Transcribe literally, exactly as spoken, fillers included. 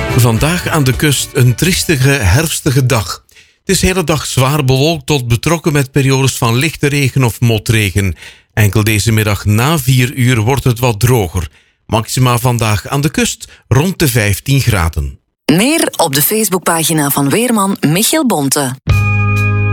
Vandaag aan de kust een triestige, herfstige dag. Het is de hele dag zwaar bewolkt tot betrokken met periodes van lichte regen of motregen. Enkel deze middag na vier uur wordt het wat droger. Maxima vandaag aan de kust rond de vijftien graden. Meer op de Facebookpagina van weerman Michiel Bonte.